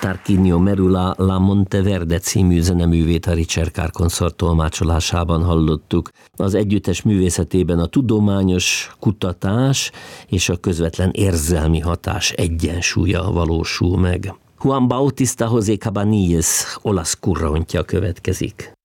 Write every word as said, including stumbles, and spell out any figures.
Tarquinio Merula La Monteverde című zeneművét a Richard Carr konszert tolmácsolásában hallottuk. Az együttes művészetében a tudományos kutatás és a közvetlen érzelmi hatás egyensúlya valósul meg. Juan Bautista José Cabanilles olasz kurrontja következik.